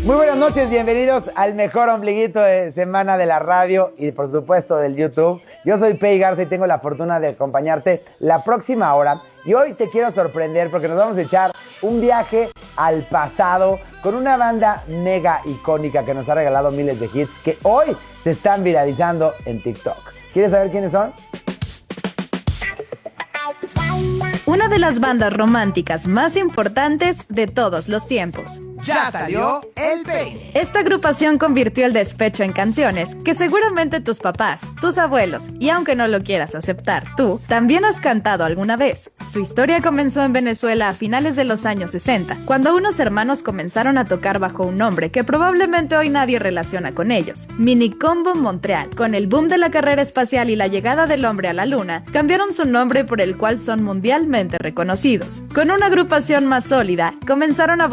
Muy buenas noches, bienvenidos al mejor ombliguito de semana de la radio y por supuesto del YouTube. Yo soy Pei Garza y tengo la fortuna de acompañarte la próxima hora. Y hoy te quiero sorprender porque nos vamos a echar un viaje al pasado con una banda mega icónica que nos ha regalado miles de hits que hoy se están viralizando en TikTok. ¿Quieres saber quiénes son? Una de las bandas románticas más importantes de todos los tiempos. ¡Ya salió el peine! Esta agrupación convirtió el despecho en canciones que seguramente tus papás, tus abuelos y aunque no lo quieras aceptar tú, también has cantado alguna vez. Su historia comenzó en Venezuela a finales de los años 60, cuando unos hermanos comenzaron a tocar bajo un nombre que probablemente hoy nadie relaciona con ellos, Minicombo Montreal. Con el boom de la carrera espacial y la llegada del hombre a la luna, cambiaron su nombre por el cual son mundialmente reconocidos. Con una agrupación más sólida, comenzaron a